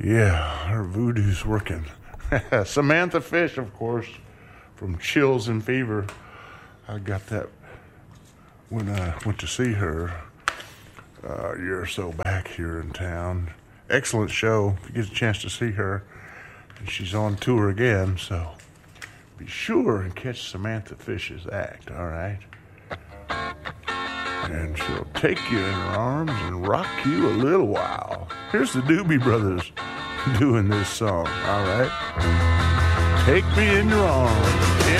Yeah, her voodoo's working. Samantha Fish, of course, from Chills and Fever. I got that when I went to see her a year or so back here in town. Excellent show. If you get a chance to see her, and she's on tour again, so be sure and catch Samantha Fish's act, all right? And she'll take you in her arms and rock you a little while. Here's the Doobie Brothers doing this song, all right? Take me in your arms.